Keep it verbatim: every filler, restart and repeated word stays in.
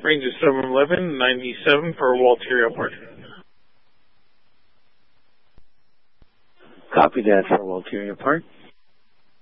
Range is seven eleven, ninety-seven for Walteria Park. Copy that for Walteria Park.